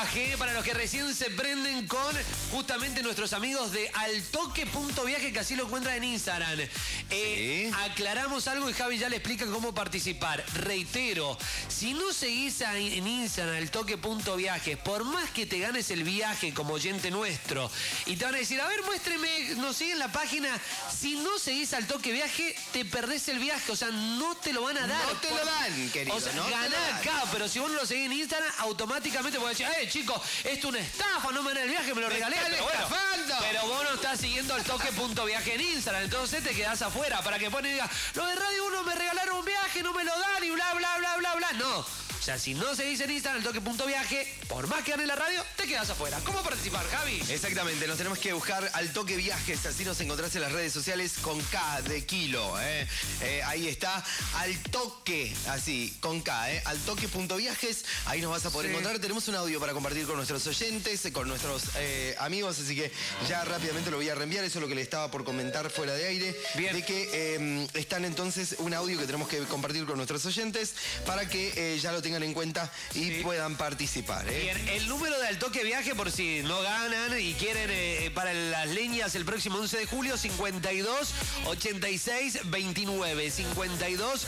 viaje para los que recién se prenden con justamente nuestros amigos de altoque.viaje, que así lo encuentran en Instagram. Aclaramos algo y Javi ya le explica cómo participar. Reitero, si no seguís en Instagram altoque.viaje, por más que te ganes el viaje como oyente nuestro, y te van a decir, a ver, muéstreme, nos siguen la página. Si no seguís al toque viaje, te perdés el viaje. O sea, no te lo van a dar. No te lo dan, querido. O sea, no ganá acá, pero si vos no lo seguís en Instagram, automáticamente podés decir, chicos, esto es una estafa, no me dan el viaje, me lo regalé. Pero vos no estás siguiendo al toque.viaje en Instagram, entonces te quedás afuera. Para que pone y diga, los de Radio 1 me regalaron un viaje, no me lo dan y bla, bla, bla, bla, bla. No. O sea, si no seguís en Instagram el toque.viaje, por más que gane la radio, te quedás afuera. ¿Cómo participar, Javi? Exactamente, nos tenemos que buscar al toque viajes, así nos encontrás en las redes sociales con K de kilo. Ahí está, al toque, así, con K, al toque.viajes, ahí nos vas a poder encontrar. Tenemos un audio para compartir con nuestros oyentes, con nuestros amigos, así que ya rápidamente lo voy a reenviar. Eso es lo que le estaba por comentar fuera de aire. Bien. De que están entonces un audio que tenemos que compartir con nuestros oyentes para que ya lo tengan en cuenta y puedan participar. Bien, el número de Altoque Viaje, por si no ganan y quieren para las leñas el próximo 11 de julio, 52 86 29. 52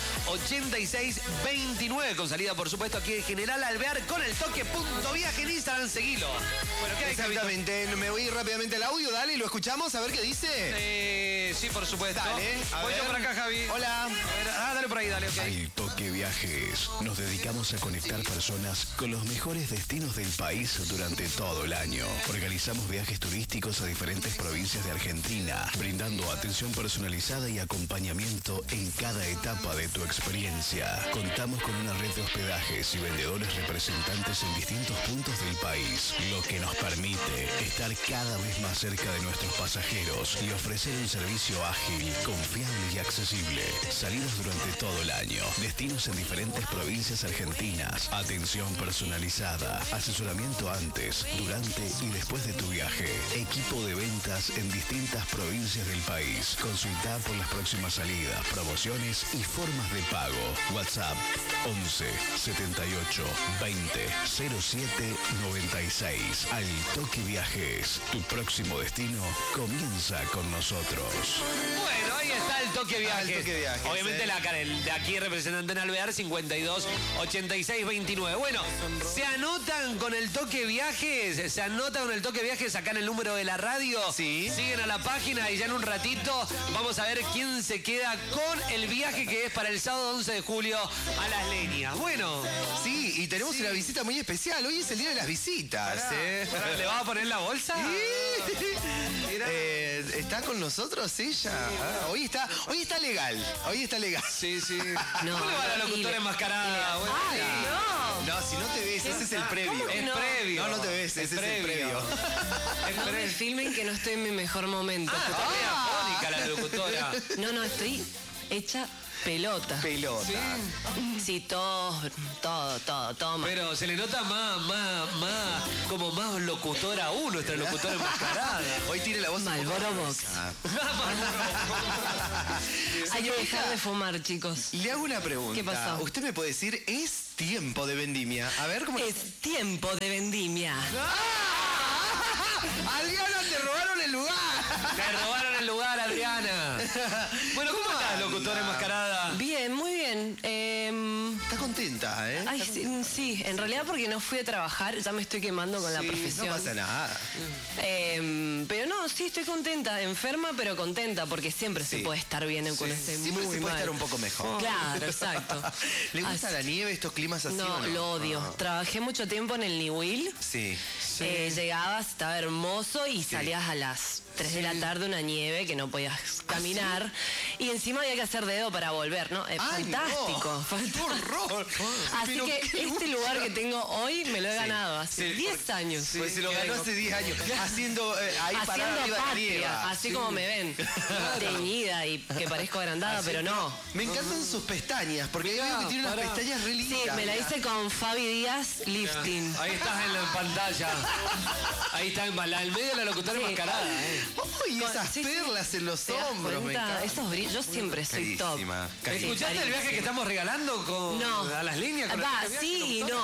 86 29, con salida, por supuesto, aquí de General Alvear con el toque.viaje en Instagram. Seguilo. Bueno, ¿qué hay, exactamente, me voy rápidamente al audio, dale, y lo escuchamos, a ver qué dice. Sí, por supuesto. Dale, voy yo por acá, Javi. Hola. A ver, dale por ahí, dale, ok. Al Toque Viajes nos dedicamos a conectar personas con los mejores destinos del país durante todo el año. Organizamos viajes turísticos a diferentes provincias de Argentina, brindando atención personalizada y acompañamiento en cada etapa de tu experiencia. Contamos con una red de hospedajes y vendedores representantes en distintos puntos del país, lo que nos permite estar cada vez más cerca de nuestros pasajeros y ofrecer un servicio ágil, confiable y accesible. Salidas durante todo el año, destinos en diferentes provincias argentinas, atención personalizada, asesoramiento antes, durante y después de tu viaje, equipo de ventas en distintas provincias del país. Consulta por las próximas salidas, promociones y formas de pago. WhatsApp 11 78 20 07 96. Al Toque Viajes, tu próximo destino comienza con nosotros. Bueno, ahí está el Toque Viajes. Obviamente la de aquí representante en Alvear, 52 86 29. Bueno, se anotan con el Toque Viajes, acá en el número de la radio. Sí. Siguen a la página y ya en un ratito vamos a ver quién se queda con el viaje que es para el sábado 11 de julio a Las Leñas. Bueno. Sí, y tenemos una visita muy especial. Hoy es el día de las visitas. ¿Le vas a poner la bolsa? ¿Está con nosotros ella? Hoy está legal. Sí. No, ¿Cómo le va a la locutora enmascarada? Ay, no. No, si no te ves, ese es el previo. Es no? previo. No te ves, ese es el previo. No me filmen que no estoy en mi mejor momento. Está media afónica la locutora. No, estoy hecha pelota. Sí, todo mal. Pero se le nota como más locutora aún, nuestra locutora enmascarada. Hoy tiene la voz Marlboro Box. Hay que dejar de fumar, chicos. Le hago una pregunta. ¿Qué pasó? Usted me puede decir, es tiempo de vendimia. A ver cómo... Es tiempo de vendimia. Adriana, te robaron el lugar. Te robaron el lugar, Adriana. Bueno, ¿cómo estás, locutora enmascarada? Bien, muy bien. Está contenta, ¿eh? Ay, sí, en realidad porque no fui a trabajar, ya me estoy quemando con la profesión. No pasa nada. Pero no, sí, estoy contenta, enferma pero contenta, porque siempre se puede estar bien con este siempre muy se puede mal. estar un poco mejor. Claro, exacto. ¿Le gusta la nieve, estos climas así? No, o no? lo odio. Trabajé mucho tiempo en el Niwil. Sí. Llegabas, estaba hermoso y salías a las 3 de la tarde, una nieve que no podías caminar. Y encima había que hacer dedo para volver, ¿no? Fantástico. ¡Qué horror! Así Pero que este lugar que tengo hoy me lo he ganado hace 10 años. Pues se lo ganó hace 10 años. Haciendo ahí parada arriba de la nieve. patria, así como me ven. Teñida y que parezco agrandada, pero no. Me encantan sus pestañas, porque veo que tiene unas pestañas re lindas. Sí, me la hice con Fabi Díaz Lifting. Ahí estás en la pantalla. Ahí está en medio de la locutora enmascarada. Uy, esas perlas en los ¿Te das hombros, me cuenta? encanta. Esos brillos, yo siempre soy top. Carísima. ¿Escuchaste el viaje que estamos regalando a las líneas? Va, sí y no.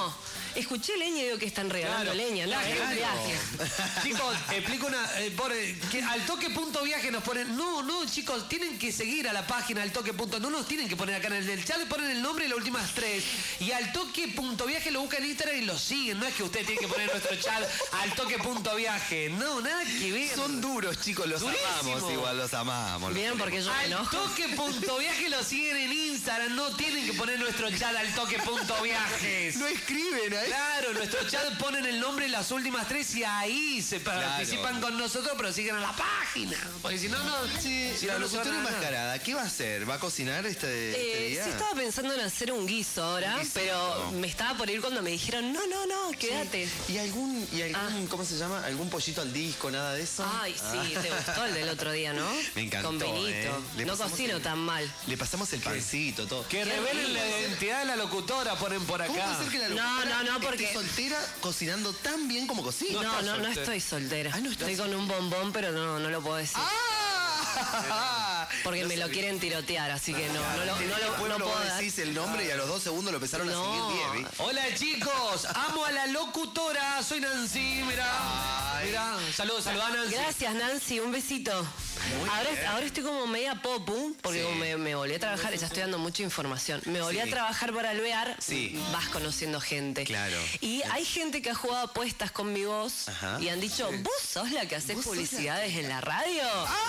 Escuché leña y digo que están regalando leña, ¿no? Es un viaje. Chicos, explico al toque.viaje nos ponen. No, chicos, tienen que seguir a la página al toque. No nos tienen que poner acá en el chat, ponen el nombre y las últimas 3. Y al toque.viaje lo buscan en Instagram y lo siguen. No es que usted tiene que poner nuestro chat al toque.viaje. No, nada que ver. Son duros, chicos, los amamos, igual los amamos. Bien, porque yo me enojo. Al toque.viaje lo siguen en Instagram. No tienen que poner nuestro chat al toque.viajes. No escriben ahí. Claro, nuestro chat ponen el nombre en las últimas 3 y ahí se participan con nosotros, pero siguen a la página. Porque si no, Sí, si la no, locutora enmascarada, ¿qué va a hacer? ¿Va a cocinar este día? Sí, estaba pensando en hacer un guiso ahora, pero me estaba por ir cuando me dijeron, no, quédate. ¿Y algún cómo se llama? ¿Algún pollito al disco, nada de eso? Ay, sí, te gustó el del otro día, ¿no? Me encantó. Con vinito. No cocino tan mal. Le pasamos el pancito, todo. Que revelen la identidad de la locutora, ponen por acá. ¿Cómo puede ser que la locutora No, porque esté soltera cocinando tan bien como cocina? No estoy soltera. Estoy con un bombón, pero no lo puedo decir. Porque me lo quieren tirotear, así que no puedo dar. Decís el nombre y a los 2 segundos lo empezaron a seguir 10. Hola chicos, amo a la locutora, soy Nancy, mira, saludos a Nancy. Gracias Nancy, un besito. Ahora estoy como media popu, porque como me volví a trabajar, ya estoy dando mucha información. Me volví a trabajar para Alvear, vas conociendo gente. Claro. Y hay gente que ha jugado apuestas con mi voz y han dicho, ¿vos sos la que haces publicidades en la radio?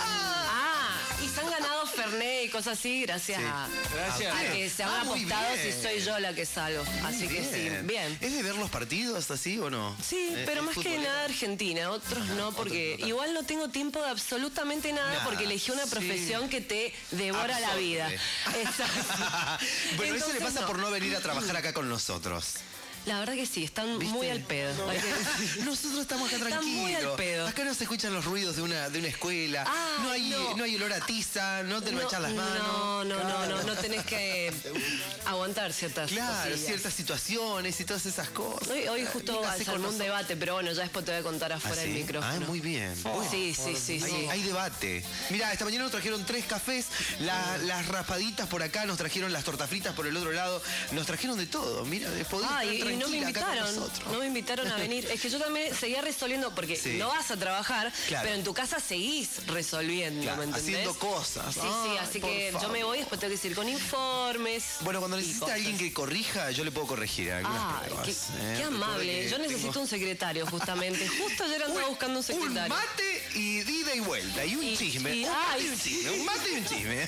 Y se han ganado Fernet y cosas así gracias a que se han apostado si soy yo la que salgo. Así que sí, bien. ¿Es de ver los partidos así o no? Sí, pero más que nada Argentina, otros no, porque igual no tengo tiempo de absolutamente nada porque elegí una profesión que te devora la vida. Exacto. Bueno, eso le pasa por no venir a trabajar acá con nosotros. La verdad que sí, están muy al pedo. Nosotros estamos acá tranquilos. Están muy al pedo. Acá no se escuchan los ruidos de una escuela. No hay olor a tiza, no te manchas las manos. No tenés que aguantar ciertas ciertas situaciones y todas esas cosas. Hoy justo se armó un debate, pero bueno, ya después te voy a contar afuera del micrófono. Muy bien. Sí. Hay debate. Mira, esta mañana nos trajeron 3 cafés, las raspaditas por acá, nos trajeron las tortas fritas por el otro lado, nos trajeron de todo. Mira, y no me invitaron a venir. Es que yo también seguía resolviendo, porque no vas a trabajar, pero en tu casa seguís resolviendo, ¿me entendés? Haciendo cosas. Sí, así que yo me voy, después tengo que ir con informes. Bueno, cuando necesita alguien que corrija, yo le puedo corregir algunas pruebas. Qué amable. Yo necesito un secretario, justamente. Justo ayer andaba buscando un secretario. Un mate y ida y vuelta, y un chisme. Un mate y un chisme.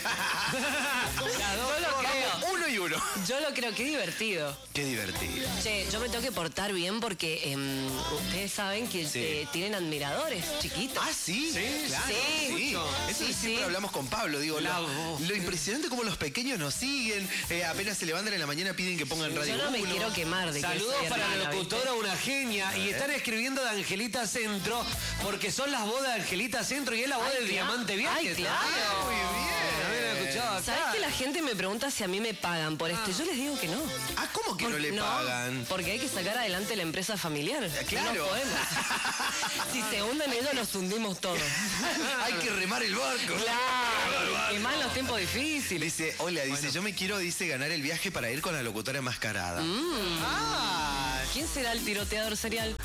Yo lo creo. Uno y uno. Yo lo creo, qué divertido. Qué divertido. Che, yo me tengo que portar bien porque ustedes saben que tienen admiradores chiquitos. Sí, claro. Sí. Eso siempre hablamos con Pablo. Digo, lo impresionante como los pequeños nos siguen, apenas se levantan en la mañana piden que pongan Radio 1. Yo no me quiero quemar de Saludos para la locutora, una genia. Y están escribiendo de Angelita Centro, porque son las bodas de Angelita Centro y es la boda de Diamante Viajes. Ay, claro. Muy bien. ¿Sabes que la gente me pregunta si a mí me pagan por esto? Yo les digo que no. ¿Cómo que no le pagan? Porque hay que sacar adelante la empresa familiar. Claro. No podemos. Si se hunden ellos, nos hundimos todos. Hay que remar el barco. Claro. Y más en los tiempos difíciles. Dice, yo me quiero, ganar el viaje para ir con la locutora enmascarada. ¿Quién será el tiroteador serial?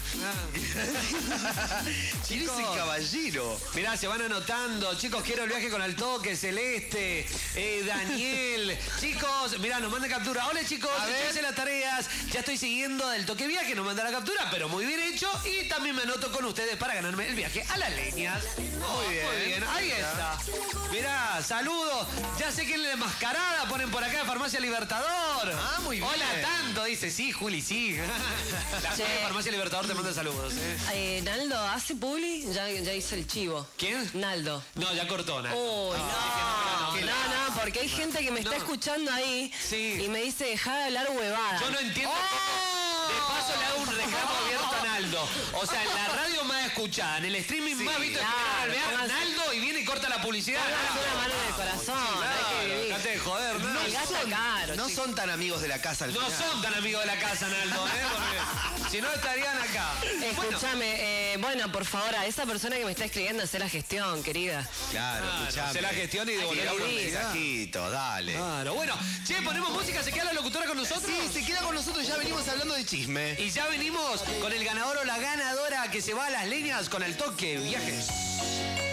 ¿Quién es ese caballero? Mirá, se van anotando. Chicos, quiero el viaje con Al Toque, Celeste, Daniel. Chicos, mirá, nos mandan captura. Hola, chicos, estoy haciendo las tareas. Ya estoy siguiendo del Toque Viaje, nos manda la captura, pero muy bien hecho. Y también me anoto con ustedes para ganarme el viaje a las leñas. Muy bien. Ahí está. Mirá, saludos. Ya sé quién es la enmascarada. Ponen por acá de Farmacia Libertador. Muy bien. Hola, tanto. Dice, sí, Juli, sí. La Farmacia Libertador te manda saludos. Naldo, ¿hace publi? Ya hice el chivo. ¿Quién? Naldo. No, ya cortó, Naldo. No, porque hay gente que me está escuchando ahí y me dice, dejá de hablar huevada. Yo no entiendo cómo. De paso le hago un reclamo abierto a Naldo. O sea, en la radio más escuchada, en el streaming más visto, Naldo y viene y corta la publicidad. Una mano en el corazón. Dejate de joder, no son tan amigos de la casa al final. No son tan amigos de la casa, Naldo, porque si no estarían acá. Escúchame, bueno, por favor, a esa persona que me está escribiendo, hacer la gestión, querida. Claro, escuchame. Hacer la gestión y devolver unos mensajitos, dale. Claro, bueno. Che, ponemos música, ¿se queda la locutora con nosotros? Sí, se queda con nosotros, ya venimos hablando de chicos. chisme. Y ya venimos con el ganador o la ganadora que se va a las líneas con Al Toque Viajes.